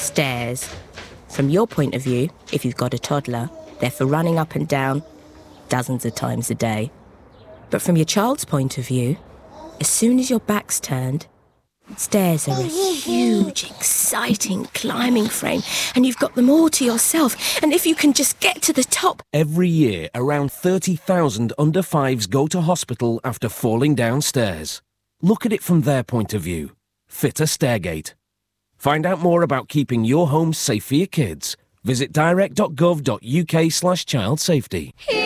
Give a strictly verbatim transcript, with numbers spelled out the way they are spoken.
Stairs. From your point of view, if you've got a toddler, they're for running up and down dozens of times a day. But from your child's point of view, as soon as your back's turned, stairs are a huge, exciting climbing frame, and you've got them all to yourself. And if you can just get to the top... Every year, around thirty thousand under fives go to hospital after falling downstairs. Look at it from their point of view. Fit a Stairgate. Find out more about keeping your home safe for your kids. Visit direct dot gov dot uk slash child safety.